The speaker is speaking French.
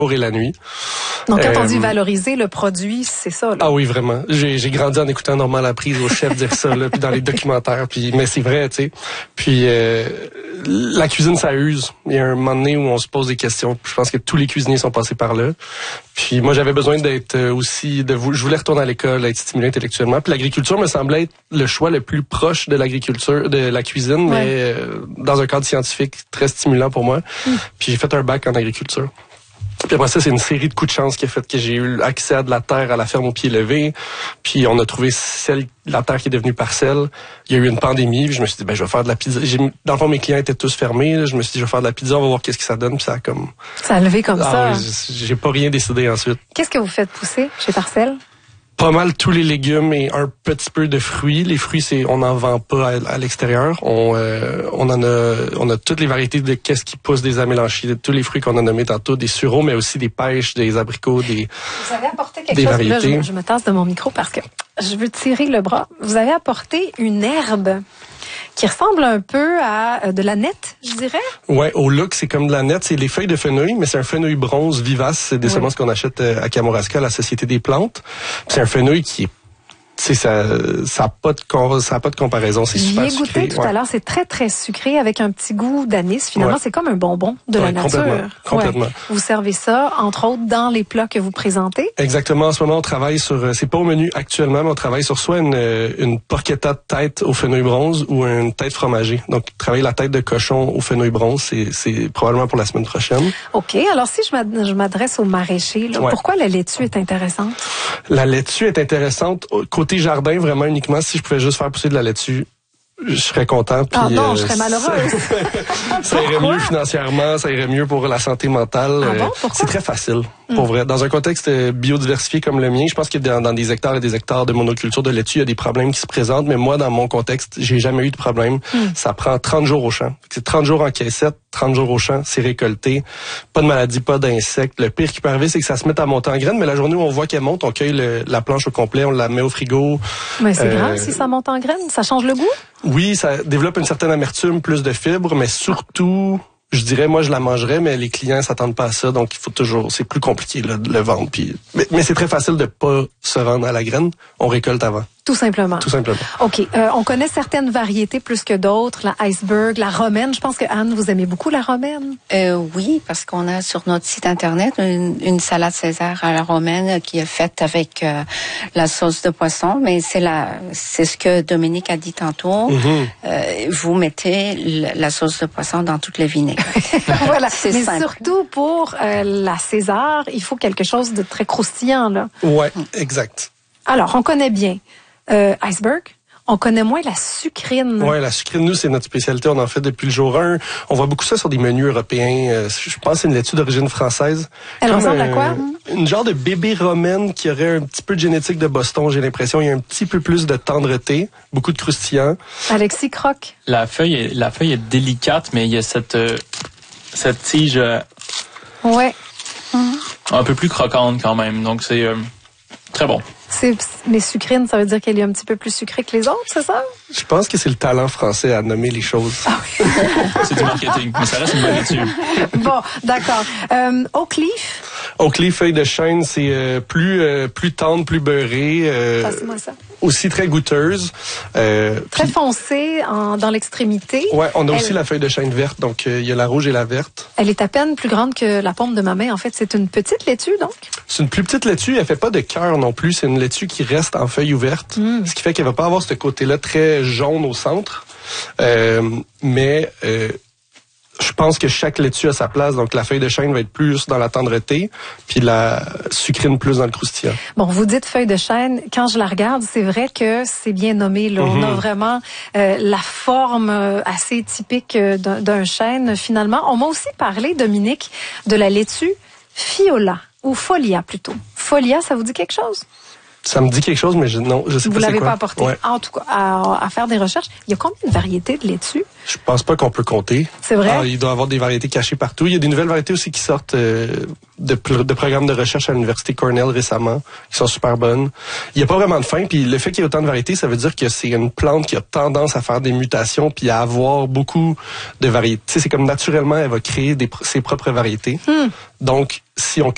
jour et la nuit. Donc, quand on dit valoriser le produit, c'est ça, là. Ah oui, vraiment. J'ai grandi en écoutant Normand Laprise au chef dire ça, là, puis dans les documentaires, mais c'est vrai, tu sais. Puis la cuisine, ça use. Il y a un moment donné où on se pose des questions. Je pense que tous les cuisiniers sont passés par là. Puis moi, j'avais besoin d'être aussi, je voulais retourner à l'école, être stimulé intellectuellement. Puis l'agriculture me semblait être le choix le plus proche de l'agriculture, de la cuisine, mais dans un cadre scientifique très stimulant pour moi. Puis j'ai fait un bac en agriculture. Puis après ça, c'est une série de coups de chance qui a fait que j'ai eu accès à de la terre à la ferme au pied levé. Puis on a trouvé la terre qui est devenue parcelle. Il y a eu une pandémie. Puis je me suis dit, je vais faire de la pizza. Dans le fond, mes clients étaient tous fermés. Là. Je me suis dit, je vais faire de la pizza, on va voir qu'est-ce que ça donne. Puis ça a levé comme ça. Oui, j'ai pas rien décidé ensuite. Qu'est-ce que vous faites pousser chez Parcelle? Pas mal tous les légumes et un petit peu de fruits. Les fruits, on n'en vend pas à l'extérieur. On a toutes les variétés de qu'est-ce qui pousse des amélanchiers, tous les fruits qu'on a nommés tantôt, des sureaux, mais aussi des pêches, des abricots, des Vous avez apporté quelque chose. Variétés. Là, je me tasse de mon micro parce que je veux tirer le bras. Vous avez apporté une herbe qui ressemble un peu à de la nette, je dirais. Ouais, au look, c'est comme de la nette. C'est les feuilles de fenouil, mais c'est un fenouil bronze vivace. C'est des semences qu'on achète à Kamouraska, à la Société des plantes. C'est un fenouil qui est ça a pas de comparaison, c'est super sucré. J'y ai goûté tout à l'heure, c'est très très sucré avec un petit goût d'anis. Finalement, c'est comme un bonbon de la nature. Complètement. Vous servez ça entre autres dans les plats que vous présentez. Exactement. En ce moment, on travaille sur, c'est pas au menu actuellement, mais on travaille sur soit une porchetta de tête au fenouil bronze ou une tête fromagée. Donc, travailler la tête de cochon au fenouil bronze, c'est probablement pour la semaine prochaine. OK. Alors, si je m'adresse aux maraîchers, là, pourquoi la laitue est intéressante? La laitue est intéressante côté jardin, vraiment uniquement. Si je pouvais juste faire pousser de la laitue, je serais content. Puis, non, je serais malheureuse. Ça irait mieux financièrement, ça irait mieux pour la santé mentale. Pourquoi? C'est très facile, pour vrai. Dans un contexte biodiversifié comme le mien, je pense que dans des hectares et des hectares de monoculture de laitue, il y a des problèmes qui se présentent, mais moi, dans mon contexte, j'ai jamais eu de problème. Ça prend 30 jours au champ. C'est 30 jours en caissette, 30 jours au champ, c'est récolté. Pas de maladie, pas d'insectes. Le pire qui peut arriver, c'est que ça se met à monter en graines, mais la journée où on voit qu'elle monte, on cueille la planche au complet, on la met au frigo. Mais c'est grave si ça monte en graines, ça change le goût? Oui, ça développe une certaine amertume, plus de fibres, mais surtout, je dirais, moi, je la mangerais, mais les clients s'attendent pas à ça, donc il faut toujours, c'est plus compliqué là, de le vendre. Puis, mais c'est très facile de pas se vendre à la graine. On récolte avant. Tout simplement. Tout simplement. OK. On connaît certaines variétés plus que d'autres. La iceberg, la romaine. Je pense que Anne, vous aimez beaucoup la romaine. Oui, parce qu'on a sur notre site Internet une salade César à la romaine qui est faite avec la sauce de poisson. Mais c'est ce que Dominique a dit tantôt. Vous mettez la sauce de poisson dans toutes les vinaigrettes. Voilà. C'est mais simple. surtout pour la César, il faut quelque chose de très croustillant, là. Ouais, exact. Alors, on connaît bien iceberg. On connaît moins la sucrine. Ouais, la sucrine, nous, c'est notre spécialité. On en fait depuis le jour 1. On voit beaucoup ça sur des menus européens. Je pense que c'est une laitue d'origine française. Elle ressemble à quoi? Une genre de bébé romaine qui aurait un petit peu de génétique de Boston, j'ai l'impression. Il y a un petit peu plus de tendreté, beaucoup de croustillant. Alexis croque. La feuille est délicate, mais il y a cette tige un peu plus croquante quand même. Donc, c'est très bon. Mais sucrine, ça veut dire qu'elle est un petit peu plus sucrée que les autres, c'est ça? Je pense que c'est le talent français à nommer les choses. Ah oui. C'est du marketing, mais ça reste une bonne laitue. Bon, d'accord. Oak leaf? Oak leaf, feuille de chêne, c'est plus tendre, plus beurré. Passe-moi ça. Aussi très goûteuse. Très foncée dans l'extrémité. Ouais, on a aussi la feuille de chêne verte, donc il y a la rouge et la verte. Elle est à peine plus grande que la paume de ma main. En fait, c'est une petite laitue, donc? C'est une plus petite laitue. Elle fait pas de cœur non plus. C'est une laitue qui reste en feuille ouverte. Ce qui fait qu'elle va pas avoir ce côté-là très jaune au centre. Mais je pense que chaque laitue a sa place. Donc, la feuille de chêne va être plus dans la tendreté, puis la sucrine plus dans le croustillant. Bon, vous dites feuille de chêne. Quand je la regarde, c'est vrai que c'est bien nommé. Là. On a vraiment la forme assez typique d'un chêne, finalement. On m'a aussi parlé, Dominique, de la laitue Fiola, ou Folia plutôt. Folia, ça vous dit quelque chose? Ça me dit quelque chose, mais non, je sais pas c'est quoi. Vous l'avez pas apporté. Ouais. En tout cas, à faire des recherches, il y a combien de variétés de laitue? Je pense pas qu'on peut compter. C'est vrai? Il doit y avoir des variétés cachées partout. Il y a des nouvelles variétés aussi qui sortent de programmes de recherche à l'Université Cornell récemment, qui sont super bonnes. Il y a pas vraiment de fin, puis le fait qu'il y ait autant de variétés, ça veut dire que c'est une plante qui a tendance à faire des mutations puis à avoir beaucoup de variétés. Tu sais, c'est comme naturellement, elle va créer ses propres variétés. Donc, si on